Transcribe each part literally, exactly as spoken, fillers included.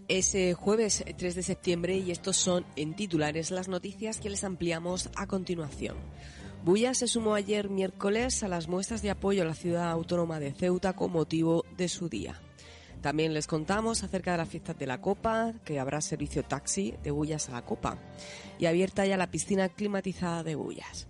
Es eh, jueves tres de septiembre y estos son en titulares las noticias que les ampliamos a continuación. Bullas se sumó ayer miércoles a las muestras de apoyo a la ciudad autónoma de Ceuta con motivo de su día. También les contamos acerca de las fiestas de la Copa, que habrá servicio taxi de Bullas a la Copa y abierta ya la piscina climatizada de Bullas.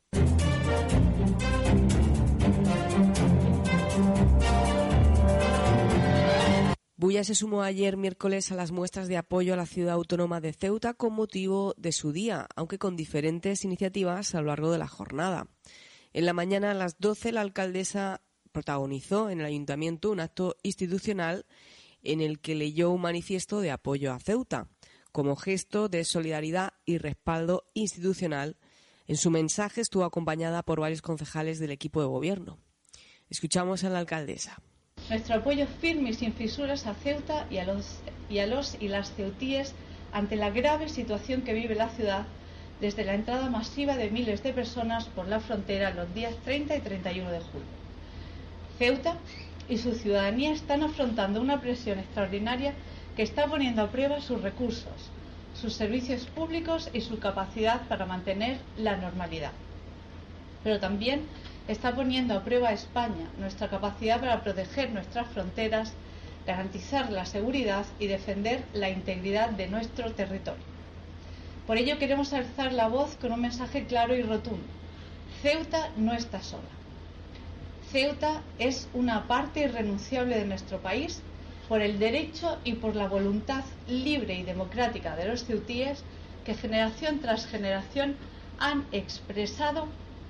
Bullas se sumó ayer miércoles a las muestras de apoyo a la ciudad autónoma de Ceuta con motivo de su día, aunque con diferentes iniciativas a lo largo de la jornada. En la mañana a las doce la alcaldesa protagonizó en el ayuntamiento un acto institucional en el que leyó un manifiesto de apoyo a Ceuta, como gesto de solidaridad y respaldo institucional. En su mensaje estuvo acompañada por varios concejales del equipo de gobierno. Escuchamos a la alcaldesa. Nuestro apoyo firme y sin fisuras a Ceuta y a los y, a los y las ceutíes ante la grave situación que vive la ciudad desde la entrada masiva de miles de personas por la frontera los días treinta y treinta y uno de julio. Ceuta y su ciudadanía están afrontando una presión extraordinaria que está poniendo a prueba sus recursos, sus servicios públicos y su capacidad para mantener la normalidad. Pero también está poniendo a prueba a España, nuestra capacidad para proteger nuestras fronteras, garantizar la seguridad y defender la integridad de nuestro territorio. Por ello queremos alzar la voz con un mensaje claro y rotundo. Ceuta no está sola. Ceuta es una parte irrenunciable de nuestro país por el derecho y por la voluntad libre y democrática de los ceutíes que generación tras generación han expresado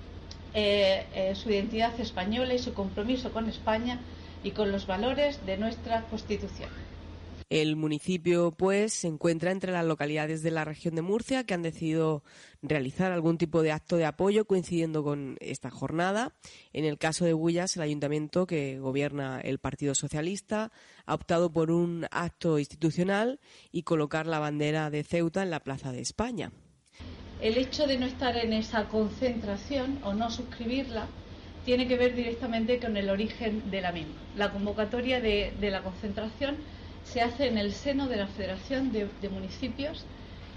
Eh, eh, su identidad española y su compromiso con España y con los valores de nuestra Constitución. El municipio, pues, se encuentra entre las localidades de la región de Murcia que han decidido realizar algún tipo de acto de apoyo coincidiendo con esta jornada. En el caso de Bullas, el ayuntamiento que gobierna el Partido Socialista ha optado por un acto institucional y colocar la bandera de Ceuta en la Plaza de España. El hecho de no estar en esa concentración o no suscribirla tiene que ver directamente con el origen de la misma. La convocatoria de, de la concentración se hace en el seno de la Federación de, de Municipios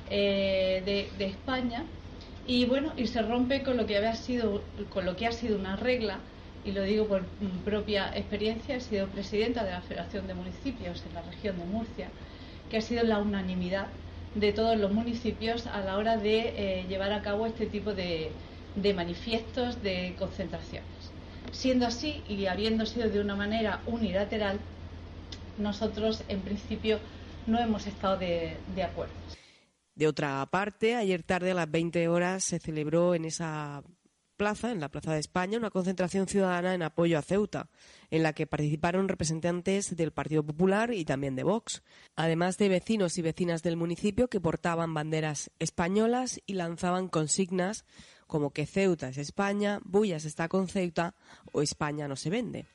eh, de, de España y bueno y se rompe con lo que había sido con lo que ha sido una regla, y lo digo por propia experiencia. He sido presidenta de la Federación de Municipios en la región de Murcia, que ha sido la unanimidad de todos los municipios a la hora de eh, llevar a cabo este tipo de, de manifiestos, de concentraciones. Siendo así y habiendo sido de una manera unilateral, nosotros en principio no hemos estado de, de acuerdo. De otra parte, ayer tarde a las veinte horas se celebró en esa plaza, en la Plaza de España, una concentración ciudadana en apoyo a Ceuta, en la que participaron representantes del Partido Popular y también de Vox, además de vecinos y vecinas del municipio que portaban banderas españolas y lanzaban consignas como que Ceuta es España, Bullas está con Ceuta o España no se vende.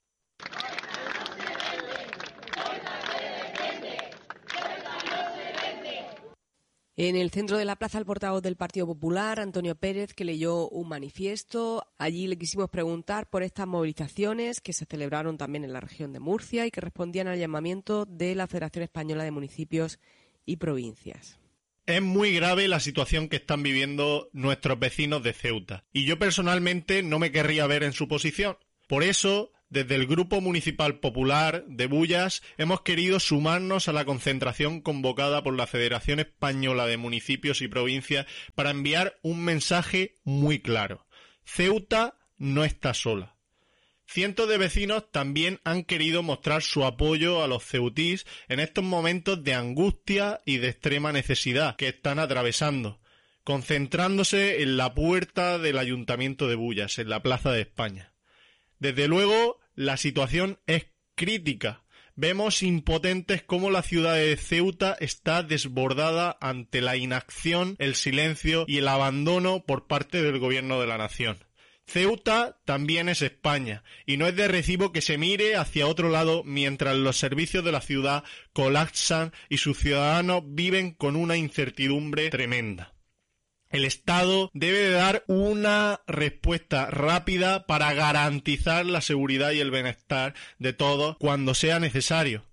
En el centro de la plaza, el portavoz del Partido Popular, Antonio Pérez, que leyó un manifiesto. Allí le quisimos preguntar por estas movilizaciones que se celebraron también en la región de Murcia y que respondían al llamamiento de la Federación Española de Municipios y Provincias. Es muy grave la situación que están viviendo nuestros vecinos de Ceuta, y yo personalmente no me querría ver en su posición. Por eso, desde el Grupo Municipal Popular de Bullas hemos querido sumarnos a la concentración convocada por la Federación Española de Municipios y Provincias para enviar un mensaje muy claro. Ceuta no está sola. Cientos de vecinos también han querido mostrar su apoyo a los ceutís en estos momentos de angustia y de extrema necesidad que están atravesando, concentrándose en la puerta del Ayuntamiento de Bullas, en la Plaza de España. Desde luego, la situación es crítica. Vemos impotentes cómo la ciudad de Ceuta está desbordada ante la inacción, el silencio y el abandono por parte del gobierno de la nación. Ceuta también es España, y no es de recibo que se mire hacia otro lado mientras los servicios de la ciudad colapsan y sus ciudadanos viven con una incertidumbre tremenda. El Estado debe dar una respuesta rápida para garantizar la seguridad y el bienestar de todos cuando sea necesario.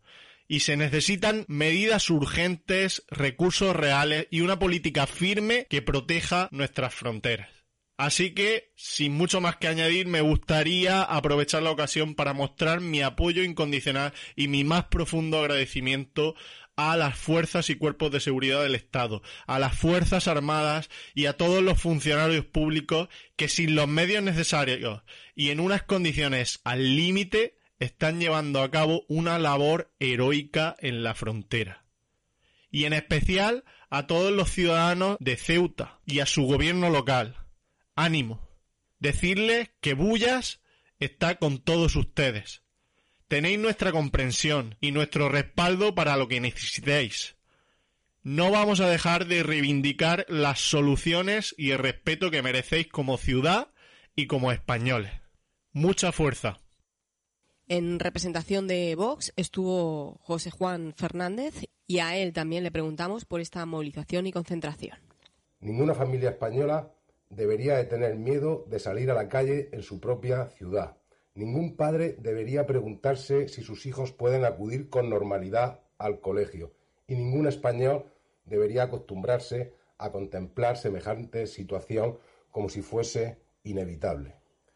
y se necesitan medidas urgentes, recursos reales y una política firme que proteja nuestras fronteras. Así que, sin mucho más que añadir, me gustaría aprovechar la ocasión para mostrar mi apoyo incondicional y mi más profundo agradecimiento a las fuerzas y cuerpos de seguridad del Estado, a las Fuerzas Armadas y a todos los funcionarios públicos que sin los medios necesarios y en unas condiciones al límite están llevando a cabo una labor heroica en la frontera. Y en especial a todos los ciudadanos de Ceuta y a su gobierno local. Ánimo. Decirles que Bullas está con todos ustedes. Tenéis nuestra comprensión y nuestro respaldo para lo que necesitéis. No vamos a dejar de reivindicar las soluciones y el respeto que merecéis como ciudad y como españoles. Mucha fuerza. En representación de Vox estuvo José Juan Fernández y a él también le preguntamos por esta movilización y concentración. Ninguna familia española debería de tener miedo de salir a la calle en su propia ciudad. Ningún padre debería preguntarse si sus hijos pueden acudir con normalidad al colegio. Y ningún español debería acostumbrarse a contemplar semejante situación como si fuese inevitable.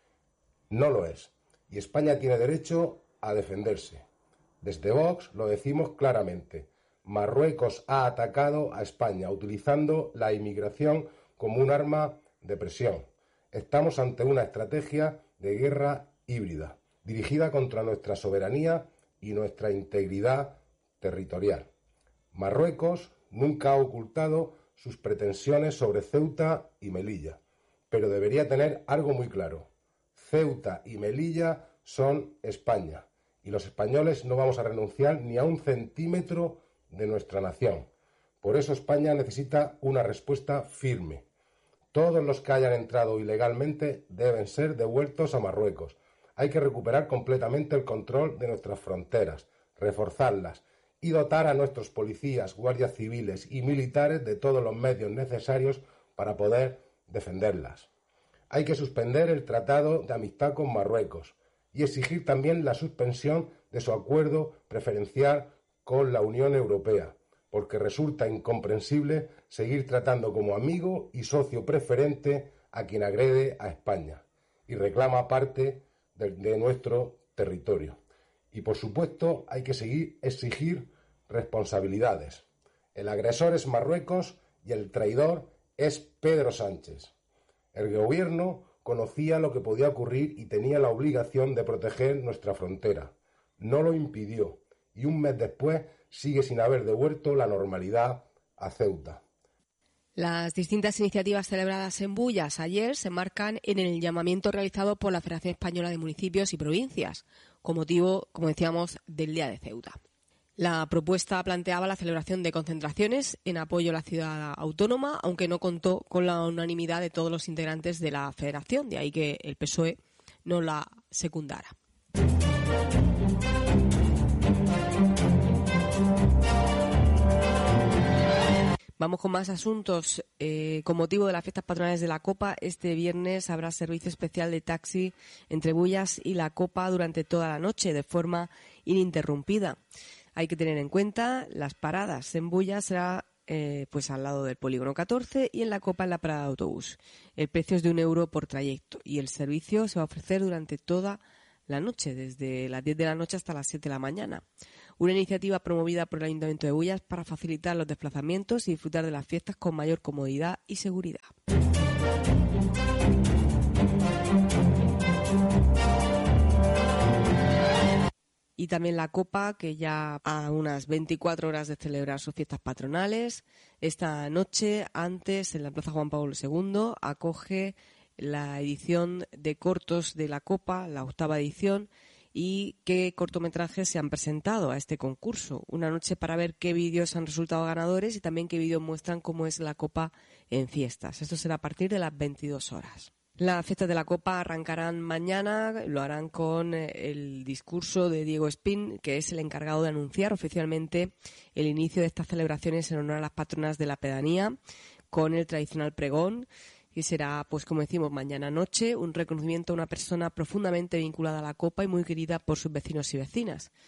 No lo es. Y España tiene derecho a defenderse. Desde Vox lo decimos claramente. Marruecos ha atacado a España utilizando la inmigración como un arma de presión. Estamos ante una estrategia de guerra híbrida, dirigida contra nuestra soberanía y nuestra integridad territorial. Marruecos nunca ha ocultado sus pretensiones sobre Ceuta y Melilla, pero debería tener algo muy claro. Ceuta y Melilla son España, y los españoles no vamos a renunciar ni a un centímetro de nuestra nación. Por eso España necesita una respuesta firme. Todos los que hayan entrado ilegalmente deben ser devueltos a Marruecos. Hay que recuperar completamente el control de nuestras fronteras, reforzarlas y dotar a nuestros policías, guardias civiles y militares de todos los medios necesarios para poder defenderlas. Hay que suspender el Tratado de Amistad con Marruecos y exigir también la suspensión de su acuerdo preferencial con la Unión Europea, porque resulta incomprensible seguir tratando como amigo y socio preferente a quien agrede a España y reclama parte de, de nuestro territorio. Y, por supuesto, hay que seguir exigir responsabilidades. El agresor es Marruecos y el traidor es Pedro Sánchez. El gobierno conocía lo que podía ocurrir y tenía la obligación de proteger nuestra frontera. No lo impidió y un mes después sigue sin haber devuelto la normalidad a Ceuta. Las distintas iniciativas celebradas en Bullas ayer se marcan en el llamamiento realizado por la Federación Española de Municipios y Provincias, con motivo, como decíamos, del Día de Ceuta. La propuesta planteaba la celebración de concentraciones en apoyo a la ciudad autónoma, aunque no contó con la unanimidad de todos los integrantes de la Federación, de ahí que el P S O E no la secundara. Vamos con más asuntos. Eh, con motivo de las fiestas patronales de la Copa, este viernes habrá servicio especial de taxi entre Bullas y la Copa durante toda la noche, de forma ininterrumpida. Hay que tener en cuenta las paradas. En Bullas será eh, pues al lado del Polígono catorce y en la Copa en la parada de autobús. El precio es de un euro por trayecto y el servicio se va a ofrecer durante toda la noche, desde las diez de la noche hasta las siete de la mañana. Una iniciativa promovida por el Ayuntamiento de Bullas para facilitar los desplazamientos y disfrutar de las fiestas con mayor comodidad y seguridad. Y también la Copa, que ya a unas veinticuatro horas de celebrar sus fiestas patronales, esta noche, antes, en la Plaza Juan Pablo segundo, acoge la edición de cortos de la Copa, la octava edición, y qué cortometrajes se han presentado a este concurso. Una noche para ver qué vídeos han resultado ganadores y también qué vídeos muestran cómo es la Copa en fiestas. Esto será a partir de las veintidós horas. Las fiestas de la Copa arrancarán mañana, lo harán con el discurso de Diego Espín, que es el encargado de anunciar oficialmente el inicio de estas celebraciones en honor a las patronas de la pedanía, con el tradicional pregón, que será, pues como decimos, mañana noche, un reconocimiento a una persona profundamente vinculada a la Copa y muy querida por sus vecinos y vecinas.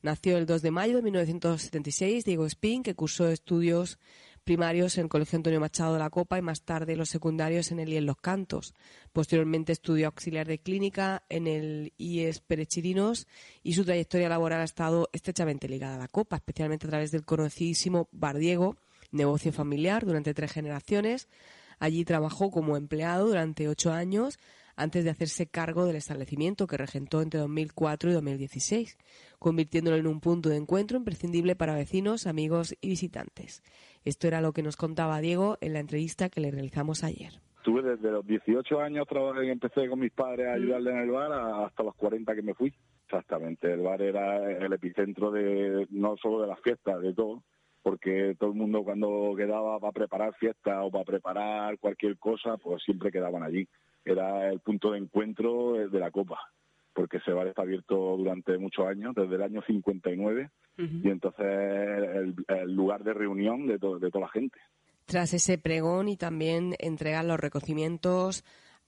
Nació el dos de mayo de mil novecientos setenta y seis Diego Espín, que cursó estudios primarios en el Colegio Antonio Machado de la Copa y más tarde los secundarios en el I E S Los Cantos. Posteriormente estudió auxiliar de clínica en el I E S Perechirinos y su trayectoria laboral ha estado estrechamente ligada a la Copa, especialmente a través del conocidísimo Bar Diego, negocio familiar durante tres generaciones. Allí trabajó como empleado durante ocho años antes de hacerse cargo del establecimiento que regentó entre dos mil cuatro y dos mil dieciséis, convirtiéndolo en un punto de encuentro imprescindible para vecinos, amigos y visitantes. Esto era lo que nos contaba Diego en la entrevista que le realizamos ayer. Estuve desde los dieciocho años, trabajé, empecé con mis padres a ayudarle en el bar hasta los cuarenta que me fui. Exactamente, el bar era el epicentro de no solo de las fiestas, de todo, porque todo el mundo cuando quedaba para preparar fiestas o para preparar cualquier cosa, pues siempre quedaban allí. Era el punto de encuentro de la Copa, porque ese bar está abierto durante muchos años, desde el año cincuenta y nueve, uh-huh. Y entonces el, el lugar de reunión de, to, de toda la gente. Tras ese pregón y también entregar los reconocimientos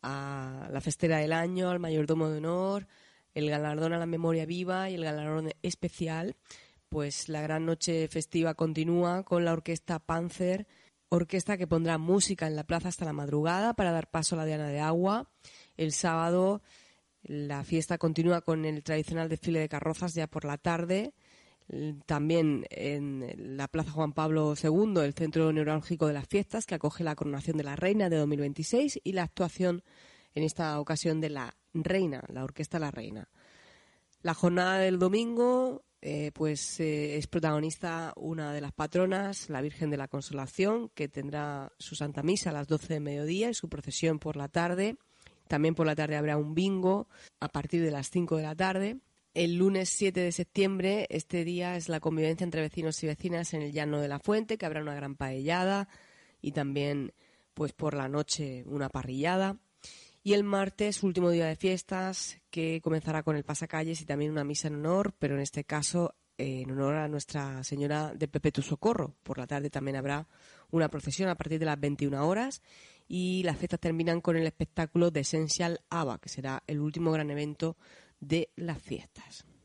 a la festera del año, al mayordomo de honor, el galardón a la memoria viva y el galardón especial, pues la gran noche festiva continúa con la orquesta Panzer, orquesta que pondrá música en la plaza hasta la madrugada para dar paso a la Diana de Agua. El sábado la fiesta continúa con el tradicional desfile de carrozas ya por la tarde. También en la Plaza Juan Pablo segundo, el centro neurálgico de las fiestas, que acoge la coronación de la Reina de dos mil veintiséis y la actuación en esta ocasión de la Reina, la Orquesta La Reina. La jornada del domingo eh, pues eh, es protagonista una de las patronas, la Virgen de la Consolación, que tendrá su Santa Misa a las doce de mediodía y su procesión por la tarde. También por la tarde habrá un bingo a partir de las cinco de la tarde. El lunes siete de septiembre, este día es la convivencia entre vecinos y vecinas en el Llano de la Fuente, que habrá una gran paellada y también pues por la noche una parrillada. Y el martes, último día de fiestas, que comenzará con el pasacalles y también una misa en honor, pero en este caso eh, en honor a Nuestra Señora de Perpetuo Socorro. Por la tarde también habrá una procesión a partir de las veintiuna horas y las fiestas terminan con el espectáculo de Essential ABBA, que será el último gran evento de las fiestas.